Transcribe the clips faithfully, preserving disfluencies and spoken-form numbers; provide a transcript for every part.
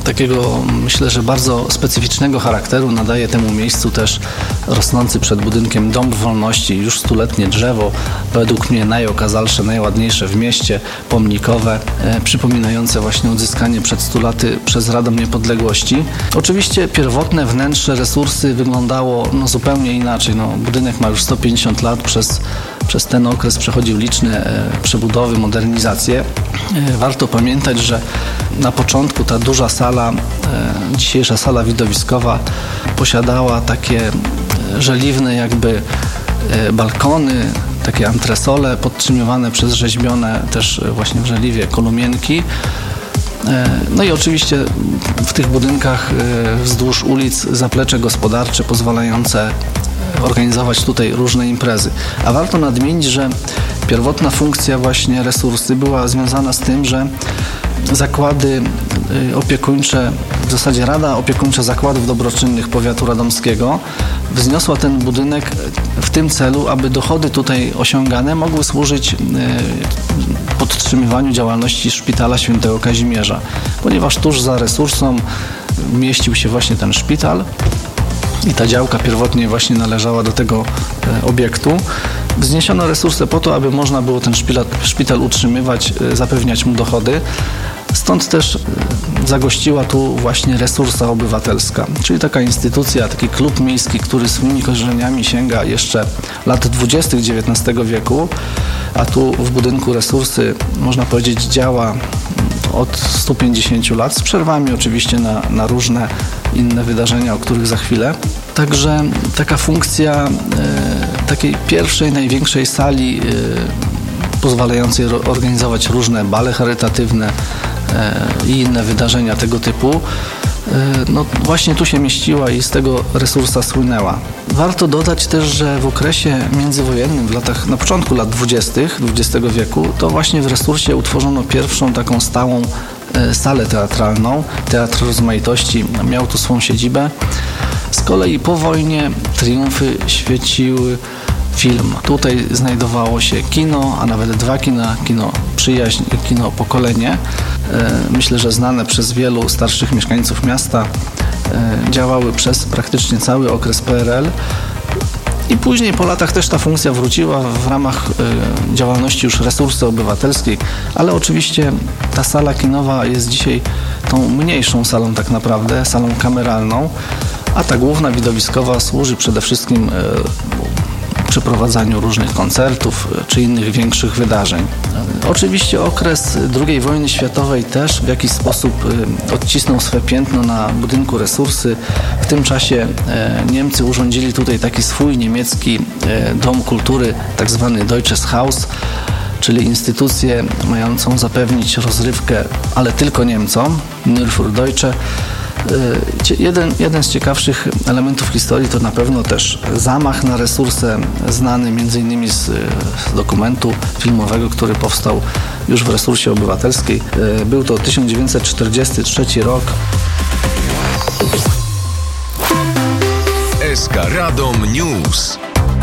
takiego, myślę, że bardzo specyficznego charakteru nadaje temu miejscu też rosnący przed budynkiem Dąb Wolności, już stuletnie drzewo, według mnie najokazalsze, najładniejsze w mieście, pomnikowe, e, przypominające właśnie odzyskanie przed stu laty przez Radom Niepodległości. Oczywiście pierwotne wnętrze Resursy wyglądało no, zupełnie inaczej. No, budynek ma już sto pięćdziesiąt lat, przez, przez ten okres przechodził liczne e, przebudowy, modernizacje. E, warto pamiętać, że na początku ta duża sala, e, dzisiejsza sala widowiskowa posiadała takie żeliwne jakby e, balkony, takie antresole podtrzymywane przez rzeźbione też właśnie w żeliwie kolumienki. No i oczywiście w tych budynkach wzdłuż ulic zaplecze gospodarcze pozwalające organizować tutaj różne imprezy. A warto nadmienić, że pierwotna funkcja właśnie Resursy była związana z tym, że zakłady opiekuńcze, w zasadzie Rada Opiekuńcza Zakładów Dobroczynnych Powiatu Radomskiego wzniosła ten budynek w tym celu, aby dochody tutaj osiągane mogły służyć podtrzymywaniu działalności Szpitala Świętego Kazimierza, ponieważ tuż za Resursą mieścił się właśnie ten szpital i ta działka pierwotnie właśnie należała do tego obiektu. Wzniesiono Resursę po to, aby można było ten szpital, szpital utrzymywać, zapewniać mu dochody. Stąd też zagościła tu właśnie Resursa Obywatelska, czyli taka instytucja, taki klub miejski, który swoimi korzeniami sięga jeszcze lat dwudziestych dziewiętnastego wieku, a tu w budynku Resursy, można powiedzieć, działa od stu pięćdziesięciu lat, z przerwami oczywiście na, na różne inne wydarzenia, o których za chwilę. Także taka funkcja e, takiej pierwszej, największej sali e, pozwalającej ro, organizować różne bale charytatywne e, i inne wydarzenia tego typu, e, no właśnie tu się mieściła i z tego Resursa słynęła. Warto dodać też, że w okresie międzywojennym, w latach, na początku lat dwudziestych dwudziestego wieku, to właśnie w Resursie utworzono pierwszą taką stałą e, salę teatralną. Teatr Rozmaitości miał tu swą siedzibę. Z kolei po wojnie triumfy świeciły film. Tutaj znajdowało się kino, a nawet dwa kina, kino Przyjaźń i kino Pokolenie. Myślę, że znane przez wielu starszych mieszkańców miasta, działały przez praktycznie cały okres P R L. I później po latach też ta funkcja wróciła w ramach y, działalności już Resursy Obywatelskiej, ale oczywiście ta sala kinowa jest dzisiaj tą mniejszą salą tak naprawdę, salą kameralną, a ta główna widowiskowa służy przede wszystkim y, przeprowadzaniu różnych koncertów y, czy innych większych wydarzeń. Y, oczywiście okres drugiej wojny światowej też w jakiś sposób y, odcisnął swe piętno na budynku Resursy. W tym czasie y, Niemcy urządzili tutaj taki swój niemiecki y, dom kultury, tak zwany Deutsches Haus, czyli instytucję mającą zapewnić rozrywkę, ale tylko Niemcom, Nur für Deutsche. Jeden, jeden z ciekawszych elementów historii to na pewno też zamach na Resursę, znany między innymi z, z dokumentu filmowego, który powstał już w Resursie Obywatelskiej. Był to tysiąc dziewięćset czterdziesty trzeci rok. S K Radom News.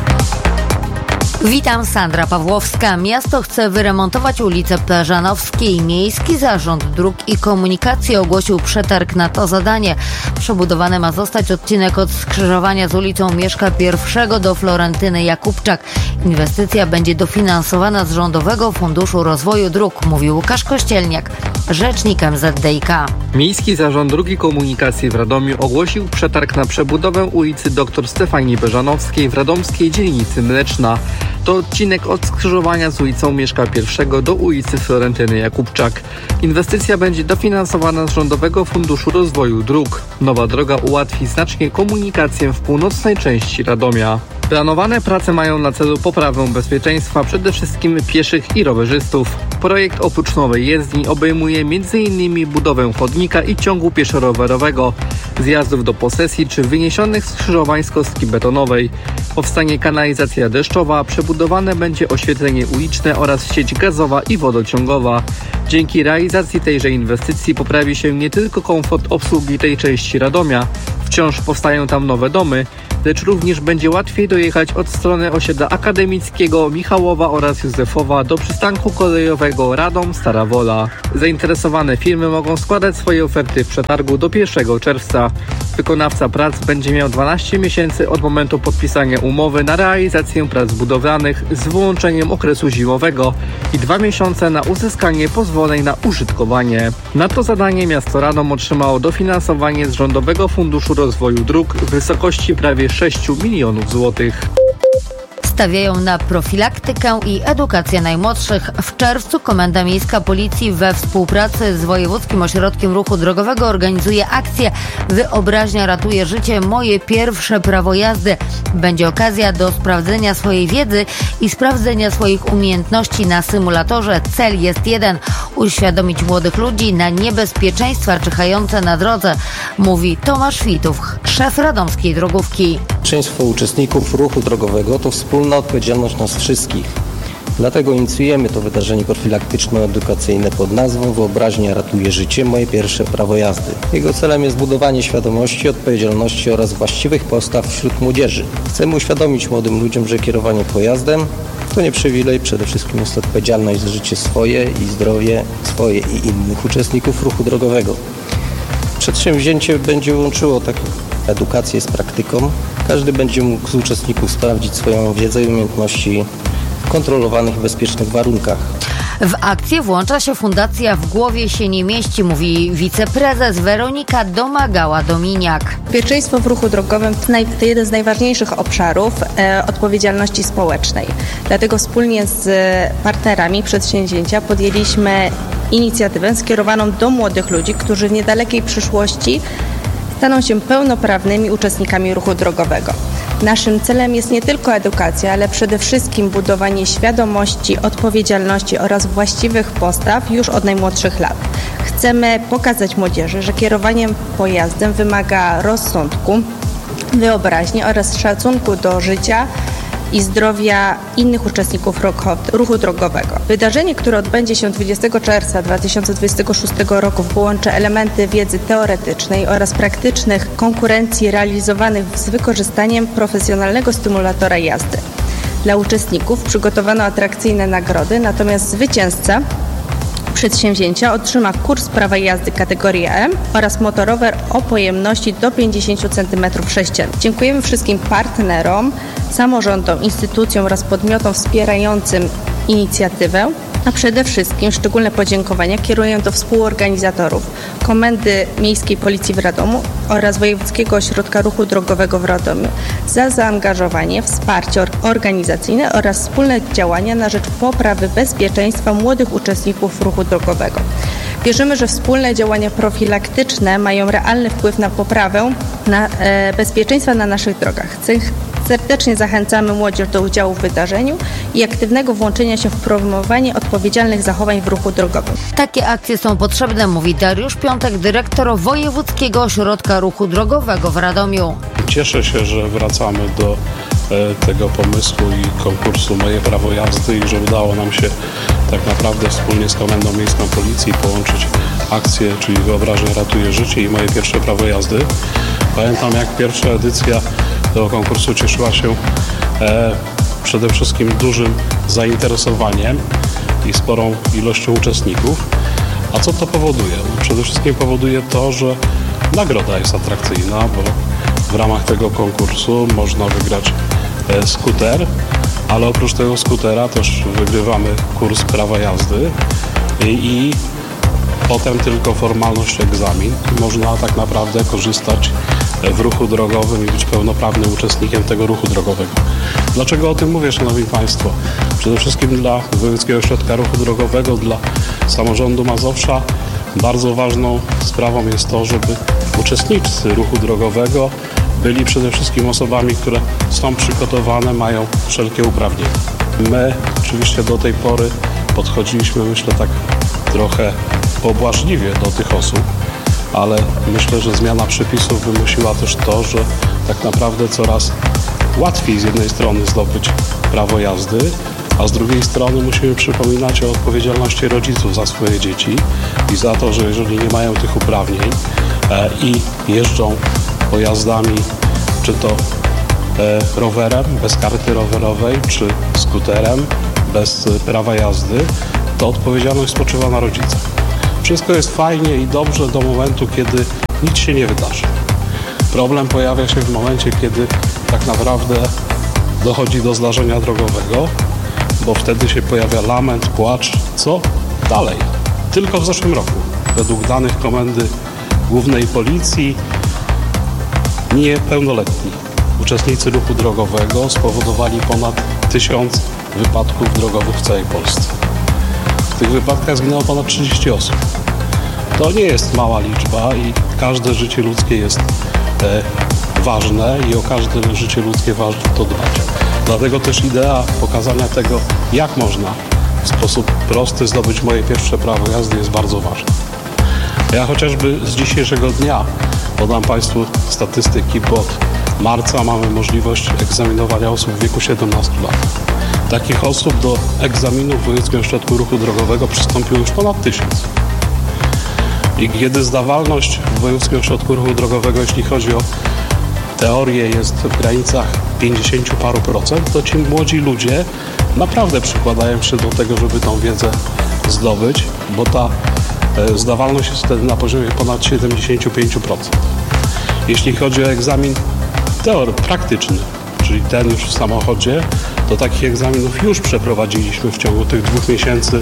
Witam, Sandra Pawłowska. Miasto chce wyremontować ulicę Plażanowskiej. Miejski Zarząd Dróg i Komunikacji ogłosił przetarg na to zadanie. Przebudowany ma zostać odcinek od skrzyżowania z ulicą Mieszka I do Florentyny Jakubczak. Inwestycja będzie dofinansowana z Rządowego Funduszu Rozwoju Dróg, mówił Łukasz Kościelniak, rzecznik M Z D I K. Miejski Zarząd Dróg i Komunikacji w Radomiu ogłosił przetarg na przebudowę ulicy dr Stefanii Beżanowskiej w radomskiej dzielnicy Mleczna. To odcinek od skrzyżowania z ulicą Mieszka I do ulicy Florentyny Jakubczak. Inwestycja będzie dofinansowana z Rządowego Funduszu Rozwoju Dróg. Nowa droga ułatwi znacznie komunikację w północnej części Radomia. Planowane prace mają na celu poprawę bezpieczeństwa przede wszystkim pieszych i rowerzystów. Projekt oprócz nowej jezdni obejmuje między innymi budowę chodnika i ciągu pieszo-rowerowego, zjazdów do posesji czy wyniesionych skrzyżowań z kostki betonowej. Powstanie kanalizacja deszczowa, przebudowane będzie oświetlenie uliczne oraz sieć gazowa i wodociągowa. Dzięki realizacji tejże inwestycji poprawi się nie tylko komfort obsługi tej części Radomia, wciąż powstają tam nowe domy, lecz również będzie łatwiej dojechać od strony osiedla Akademickiego, Michałowa oraz Józefowa do przystanku kolejowego Radom-Stara Wola. Zainteresowane firmy mogą składać swoje oferty w przetargu do pierwszego czerwca. Wykonawca prac będzie miał dwanaście miesięcy od momentu podpisania umowy na realizację prac budowlanych z wyłączeniem okresu zimowego i dwa miesiące na uzyskanie pozwoleń na użytkowanie. Na to zadanie miasto Radom otrzymało dofinansowanie z Rządowego Funduszu Rozwoju Dróg w wysokości prawie sześć milionów złotych. Stawiają na profilaktykę i edukację najmłodszych. W czerwcu Komenda Miejska Policji we współpracy z Wojewódzkim Ośrodkiem Ruchu Drogowego organizuje akcję Wyobraźnia ratuje życie. Moje pierwsze prawo jazdy. Będzie okazja do sprawdzenia swojej wiedzy i sprawdzenia swoich umiejętności na symulatorze. Cel jest jeden. Uświadomić młodych ludzi na niebezpieczeństwa czyhające na drodze, mówi Tomasz Witów, szef radomskiej drogówki. Bezpieczeństwo uczestników ruchu drogowego to wspólna odpowiedzialność nas wszystkich. Dlatego inicjujemy to wydarzenie profilaktyczno-edukacyjne pod nazwą Wyobraźnia ratuje życie. Moje pierwsze prawo jazdy. Jego celem jest budowanie świadomości, odpowiedzialności oraz właściwych postaw wśród młodzieży. Chcemy uświadomić młodym ludziom, że kierowanie pojazdem to nie przywilej, przede wszystkim jest odpowiedzialność za życie swoje i zdrowie swoje i innych uczestników ruchu drogowego. Przedsięwzięcie będzie łączyło tak edukację z praktyką. Każdy będzie mógł z uczestników sprawdzić swoją wiedzę i umiejętności w kontrolowanych i bezpiecznych warunkach. W akcję włącza się Fundacja W Głowie się nie mieści, mówi wiceprezes Weronika Domagała-Dominiak. Bezpieczeństwo w ruchu drogowym to jeden z najważniejszych obszarów e, odpowiedzialności społecznej. Dlatego wspólnie z partnerami przedsięwzięcia podjęliśmy inicjatywę skierowaną do młodych ludzi, którzy w niedalekiej przyszłości staną się pełnoprawnymi uczestnikami ruchu drogowego. Naszym celem jest nie tylko edukacja, ale przede wszystkim budowanie świadomości, odpowiedzialności oraz właściwych postaw już od najmłodszych lat. Chcemy pokazać młodzieży, że kierowanie pojazdem wymaga rozsądku, wyobraźni oraz szacunku do życia i zdrowia innych uczestników ruchu drogowego. Wydarzenie, które odbędzie się dwudziestego czerwca dwa tysiące dwudziestego szóstego roku, połączy elementy wiedzy teoretycznej oraz praktycznych konkurencji realizowanych z wykorzystaniem profesjonalnego stymulatora jazdy. Dla uczestników przygotowano atrakcyjne nagrody, natomiast zwycięzca przedsięwzięcia otrzyma kurs prawa jazdy kategorii M oraz motorower o pojemności do pięćdziesiąt centymetrów sześciennych. Dziękujemy wszystkim partnerom, samorządom, instytucjom oraz podmiotom wspierającym inicjatywę, a przede wszystkim szczególne podziękowania kieruję do współorganizatorów Komendy Miejskiej Policji w Radomiu oraz Wojewódzkiego Ośrodka Ruchu Drogowego w Radomiu za zaangażowanie, wsparcie organizacyjne oraz wspólne działania na rzecz poprawy bezpieczeństwa młodych uczestników ruchu drogowego. Wierzymy, że wspólne działania profilaktyczne mają realny wpływ na poprawę na, e, bezpieczeństwa na naszych drogach. Serdecznie zachęcamy młodzież do udziału w wydarzeniu i aktywnego włączenia się w promowanie odpowiedzialnych zachowań w ruchu drogowym. Takie akcje są potrzebne, mówi Dariusz Piątek, dyrektor Wojewódzkiego Ośrodka Ruchu Drogowego w Radomiu. Cieszę się, że wracamy do e, tego pomysłu i konkursu Moje prawo jazdy i że udało nam się tak naprawdę wspólnie z Komendą Miejską Policji połączyć akcję, czyli Wyobraźnia ratuje życie i Moje pierwsze prawo jazdy. Pamiętam, jak pierwsza edycja tego konkursu cieszyła się e, przede wszystkim dużym zainteresowaniem i sporą ilością uczestników. A co to powoduje? No, przede wszystkim powoduje to, że nagroda jest atrakcyjna, bo w ramach tego konkursu można wygrać e, skuter, ale oprócz tego skutera też wygrywamy kurs prawa jazdy i, i potem tylko formalność egzamin. Można tak naprawdę korzystać w ruchu drogowym i być pełnoprawnym uczestnikiem tego ruchu drogowego. Dlaczego o tym mówię, Szanowni Państwo? Przede wszystkim dla Wojewódzkiego Ośrodka Ruchu Drogowego, dla samorządu Mazowsza bardzo ważną sprawą jest to, żeby uczestnicy ruchu drogowego byli przede wszystkim osobami, które są przygotowane, mają wszelkie uprawnienia. My oczywiście do tej pory podchodziliśmy, myślę, tak trochę pobłażliwie do tych osób, ale myślę, że zmiana przepisów wymusiła też to, że tak naprawdę coraz łatwiej z jednej strony zdobyć prawo jazdy, a z drugiej strony musimy przypominać o odpowiedzialności rodziców za swoje dzieci i za to, że jeżeli nie mają tych uprawnień e, i jeżdżą pojazdami, czy to e, rowerem, bez karty rowerowej, czy skuterem, bez e, prawa jazdy, to odpowiedzialność spoczywa na rodzicach. Wszystko jest fajnie i dobrze do momentu, kiedy nic się nie wydarzy. Problem pojawia się w momencie, kiedy tak naprawdę dochodzi do zdarzenia drogowego, bo wtedy się pojawia lament, płacz. Co dalej? Tylko w zeszłym roku, według danych Komendy Głównej Policji, niepełnoletni uczestnicy ruchu drogowego spowodowali ponad tysiąc wypadków drogowych w całej Polsce. W tych wypadkach zginęło ponad trzydzieści osób. To nie jest mała liczba i każde życie ludzkie jest e, ważne i o każde życie ludzkie warto dbać. Dlatego też idea pokazania tego, jak można w sposób prosty zdobyć moje pierwsze prawo jazdy, jest bardzo ważna. Ja chociażby z dzisiejszego dnia podam Państwu statystyki, bo od marca mamy możliwość egzaminowania osób w wieku siedemnastu lat. Takich osób do egzaminu w Wojewódzkim Ośrodku Ruchu Drogowego przystąpiło już ponad tysiąc. I kiedy zdawalność w Wojewódzkim Ośrodku Ruchu Drogowego, jeśli chodzi o teorię, jest w granicach pięćdziesięciu paru procent, to ci młodzi ludzie naprawdę przykładają się do tego, żeby tą wiedzę zdobyć, bo ta e, zdawalność jest wtedy na poziomie ponad siedemdziesiąt pięć procent. Jeśli chodzi o egzamin teorii praktyczny, czyli ten już w samochodzie, to takich egzaminów już przeprowadziliśmy w ciągu tych dwóch miesięcy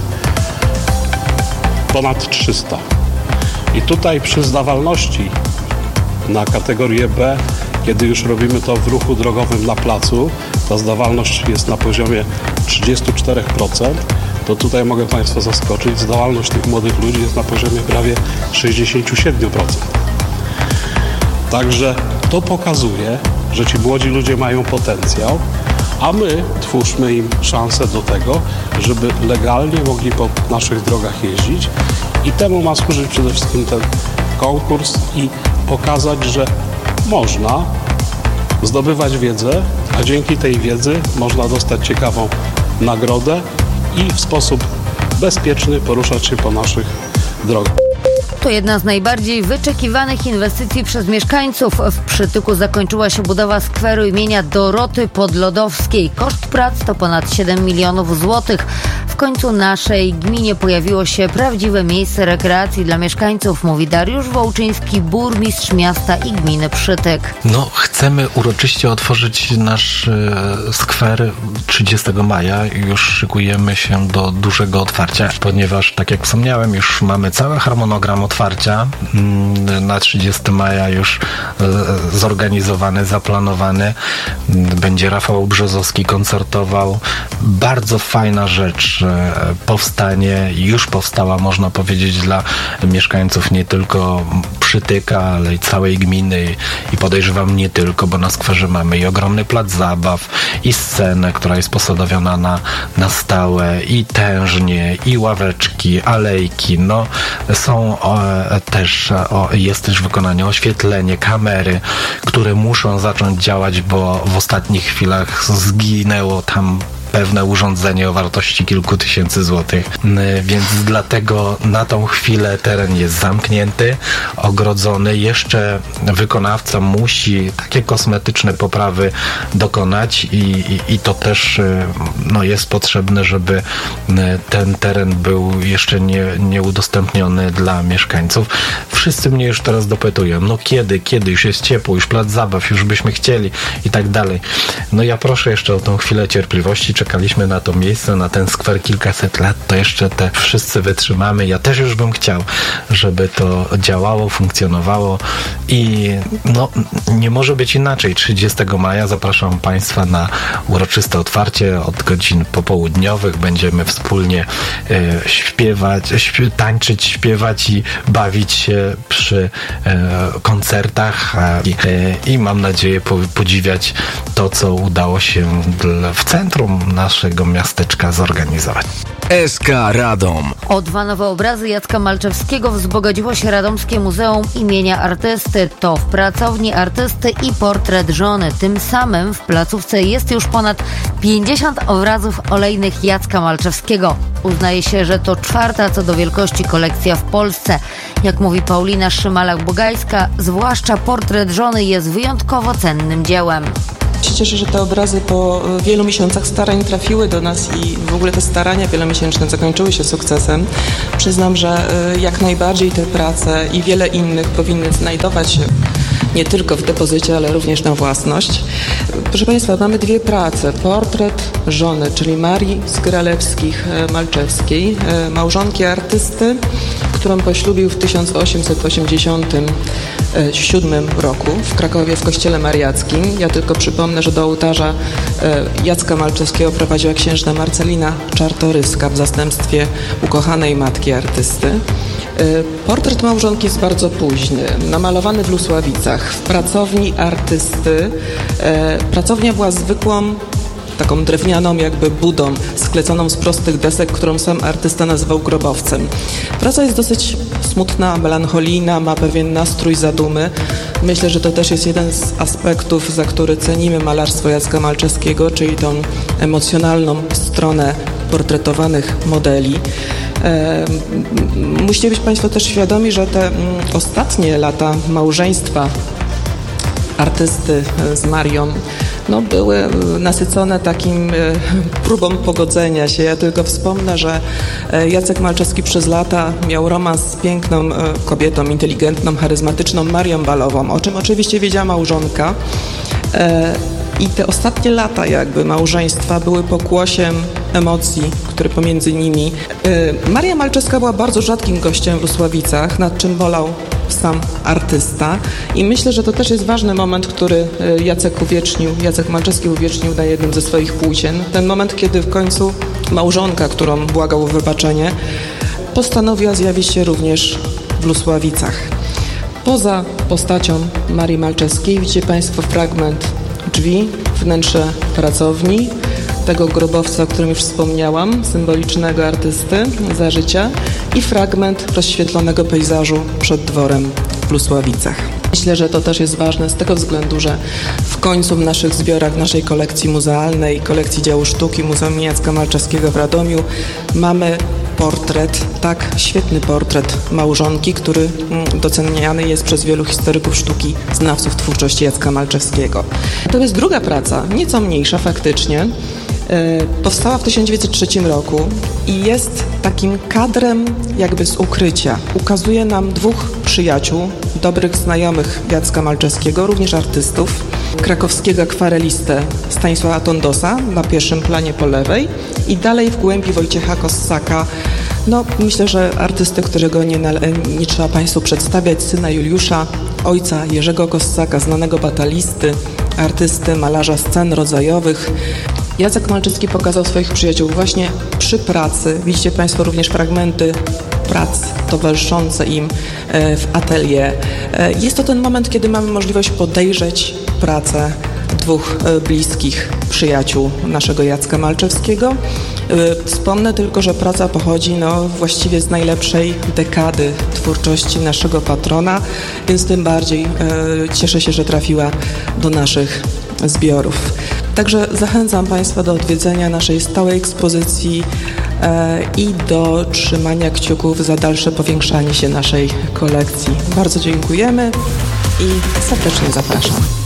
ponad trzysta. I tutaj przy zdawalności na kategorię B, kiedy już robimy to w ruchu drogowym na placu, ta zdawalność jest na poziomie trzydzieści cztery procent, to tutaj mogę Państwa zaskoczyć, zdawalność tych młodych ludzi jest na poziomie prawie sześćdziesiąt siedem procent. Także to pokazuje, że ci młodzi ludzie mają potencjał, a my twórzmy im szansę do tego, żeby legalnie mogli po naszych drogach jeździć i temu ma służyć przede wszystkim ten konkurs i pokazać, że można zdobywać wiedzę, a dzięki tej wiedzy można dostać ciekawą nagrodę i w sposób bezpieczny poruszać się po naszych drogach. To jedna z najbardziej wyczekiwanych inwestycji przez mieszkańców. W Przytyku zakończyła się budowa skweru imienia Doroty Podlodowskiej. Koszt prac to ponad siedem milionów złotych. W końcu naszej gminie pojawiło się prawdziwe miejsce rekreacji dla mieszkańców, mówi Dariusz Wołczyński, burmistrz miasta i gminy Przytyk. No, chcemy uroczyście otworzyć nasz e, skwer trzydziestego maja. Już szykujemy się do dużego otwarcia, ponieważ, tak jak wspomniałem, już mamy cały harmonogram otwarcia. Na trzydziestego maja już e, zorganizowany, zaplanowany. Będzie Rafał Brzozowski koncertował. Bardzo fajna rzecz e, powstanie, już powstała, można powiedzieć, dla mieszkańców nie tylko Przytyka, ale i całej gminy i podejrzewam nie tylko, bo na skwerze mamy i ogromny plac zabaw, i scenę, która jest posadowiona na, na stałe, i tężnie, i ławeczki, alejki. No, są o, też, o, jest też wykonanie oświetlenie, kamery, które muszą zacząć działać, bo w ostatnich chwilach zginęło tam pewne urządzenie o wartości kilku tysięcy złotych, więc dlatego na tą chwilę teren jest zamknięty, ogrodzony. Jeszcze wykonawca musi takie kosmetyczne poprawy dokonać i, i, i to też no, jest potrzebne, żeby ten teren był jeszcze nie, nie udostępniony dla mieszkańców. Wszyscy mnie już teraz dopytują, no kiedy, kiedy, już jest ciepło, już plac zabaw, już byśmy chcieli i tak dalej. No ja proszę jeszcze o tą chwilę cierpliwości, czekaliśmy na to miejsce, na ten skwer kilkaset lat, to jeszcze te wszyscy wytrzymamy. Ja też już bym chciał, żeby to działało, funkcjonowało i no nie może być inaczej. trzydziestego maja zapraszam Państwa na uroczyste otwarcie od godzin popołudniowych. Będziemy wspólnie e, śpiewać, śpiew, tańczyć, śpiewać i bawić się przy e, koncertach a, i, e, i mam nadzieję po, podziwiać to, co udało się dla, w centrum naszego miasteczka zorganizować. S K Radom. O dwa nowe obrazy Jacka Malczewskiego wzbogaciło się Radomskie Muzeum imienia Artysty. To w pracowni artysty i portret żony. Tym samym w placówce jest już ponad pięćdziesiąt obrazów olejnych Jacka Malczewskiego. Uznaje się, że to czwarta co do wielkości kolekcja w Polsce. Jak mówi Paulina Szymalak-Bogajska, zwłaszcza portret żony jest wyjątkowo cennym dziełem. Się cieszę, że te obrazy po wielu miesiącach starań trafiły do nas i w ogóle te starania wielomiesięczne zakończyły się sukcesem. Przyznam, że jak najbardziej te prace i wiele innych powinny znajdować się nie tylko w depozycie, ale również na własność. Proszę Państwa, mamy dwie prace. Portret żony, czyli Marii Skralewskich-Malczewskiej, małżonki artysty, którą poślubił w tysiąc osiemset osiemdziesiątym siódmym roku w Krakowie w kościele mariackim. Ja tylko przypomnę, że do ołtarza Jacka Malczewskiego prowadziła księżna Marcelina Czartoryska w zastępstwie ukochanej matki artysty. Portret małżonki jest bardzo późny, namalowany w Lusławicach, w pracowni artysty. Pracownia była zwykłą, taką drewnianą jakby budą, skleconą z prostych desek, którą sam artysta nazywał grobowcem. Praca jest dosyć smutna, melancholijna, ma pewien nastrój zadumy. Myślę, że to też jest jeden z aspektów, za który cenimy malarstwo Jacka Malczewskiego, czyli tą emocjonalną stronę portretowanych modeli. E, musicie być Państwo też świadomi, że te m, ostatnie lata małżeństwa artysty z Marią no, były nasycone takim e, próbą pogodzenia się. Ja tylko wspomnę, że e, Jacek Malczewski przez lata miał romans z piękną e, kobietą, inteligentną, charyzmatyczną Marią Balową, o czym oczywiście wiedziała małżonka. E, I te ostatnie lata jakby małżeństwa były pokłosiem emocji, które pomiędzy nimi. E, Maria Malczewska była bardzo rzadkim gościem w Lusławicach, nad czym bolał sam artysta i myślę, że to też jest ważny moment, który Jacek uwiecznił, Jacek Malczewski uwiecznił na jednym ze swoich płócien. Ten moment, kiedy w końcu małżonka, którą błagał o wybaczenie, postanowiła zjawić się również w Lusławicach. Poza postacią Marii Malczewskiej widzicie Państwo fragment drzwi, wnętrze pracowni, tego grobowca, o którym już wspomniałam, symbolicznego artysty za życia i fragment rozświetlonego pejzażu przed dworem w Lusławicach. Myślę, że to też jest ważne z tego względu, że w końcu w naszych zbiorach, w naszej kolekcji muzealnej, kolekcji działu sztuki Muzeum Jacka Malczewskiego w Radomiu mamy portret, tak, świetny portret małżonki, który doceniany jest przez wielu historyków sztuki, znawców twórczości Jacka Malczewskiego. Natomiast druga praca, nieco mniejsza faktycznie, powstała w tysiąc dziewięćset trzecim roku i jest takim kadrem jakby z ukrycia. Ukazuje nam dwóch przyjaciół, dobrych znajomych Jacka Malczewskiego, również artystów, krakowskiego akwarelistę Stanisława Tondosa na pierwszym planie po lewej i dalej w głębi Wojciecha Kossaka. No, myślę, że artysty, którego nie, nie trzeba Państwu przedstawiać, syna Juliusza, ojca Jerzego Kossaka, znanego batalisty, artysty, malarza scen rodzajowych. Jacek Malczewski pokazał swoich przyjaciół właśnie przy pracy. Widzicie Państwo również fragmenty prac towarzyszące im w atelier. Jest to ten moment, kiedy mamy możliwość podejrzeć pracę dwóch bliskich przyjaciół naszego Jacka Malczewskiego. Wspomnę tylko, że praca pochodzi no, właściwie z najlepszej dekady twórczości naszego patrona, więc tym bardziej e, cieszę się, że trafiła do naszych zbiorów. Także zachęcam Państwa do odwiedzenia naszej stałej ekspozycji e, i do trzymania kciuków za dalsze powiększanie się naszej kolekcji. Bardzo dziękujemy i serdecznie zapraszam.